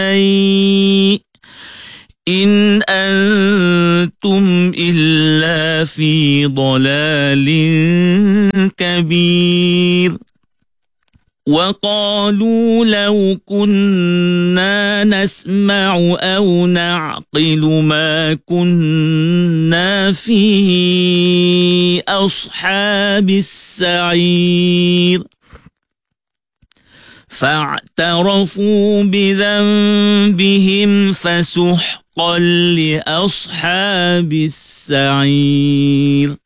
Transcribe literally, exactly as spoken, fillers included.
شيء إن أنتم إلا في ضلال كبير. وقالوا لو كنا نسمع أو نعقل ما كنا في أصحاب السعير. فاعترفوا بذنبهم فسحقا لأصحاب السعير.